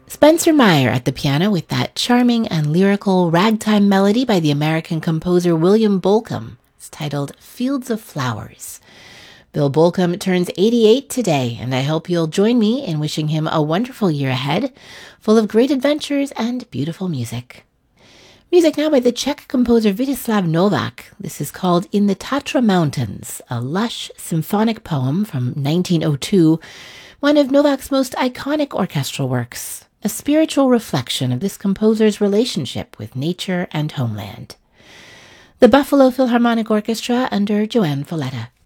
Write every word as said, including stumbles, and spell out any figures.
Spencer Meyer at the piano with that charming and lyrical ragtime melody by the American composer William Bolcom. It's titled Fields of Flowers. Bill Bolcom turns eighty-eight today, and I hope you'll join me in wishing him a wonderful year ahead, full of great adventures and beautiful music. Music now by the Czech composer Vítězslav Novák. This is called In the Tatra Mountains, a lush symphonic poem from nineteen oh two, one of Novák's most iconic orchestral works, a spiritual reflection of this composer's relationship with nature and homeland. The Buffalo Philharmonic Orchestra under Joanne Folletta.